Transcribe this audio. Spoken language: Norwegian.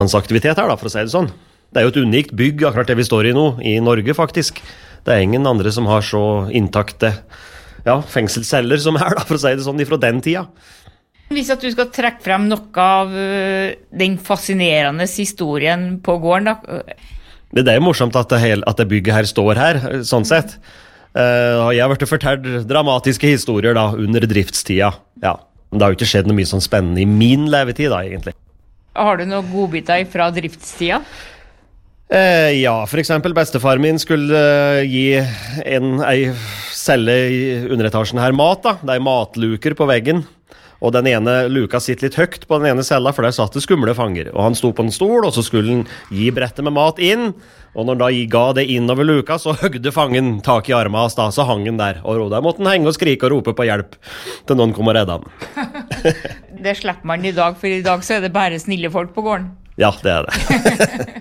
aktivitet her da, for å si det sånn. Det jo et unikt bygg, akkurat det vi står i nå, i Norge faktisk. Det ingen andre som har så intakte fengselsceller som her da, for å si det sånn, fra den tida. Hvis at du skal trekke frem noe av den fascinerende historien på gården da. Det jo morsomt at det bygget her står her, sånn sett. Jeg har vært fortalt dramatiske historier da, under driftstida. Ja, men det har jo ikke skjedd noe mye sånn spennende i min levetid da, egentlig. Har du noen godbiter fra driftstida? Ja, for eksempel bestefar min skulle gi ei celle i underetasjen her mat da. Det matluker på veggen. Og den ene luka sitter litt høyt på den ene cella, for der satt det skumle fanger. Og han sto på en stol, og så skulle han gi brettet med mat inn. Og når han da ga det innover luka, så høgde fangen tak i armen hans da, så hang han der. Og der måtte han henge og skrike og rope på hjelp til noen kom og redde han. Det slipper man i dag, for i dag så det bare snille folk på gården. Ja, det det.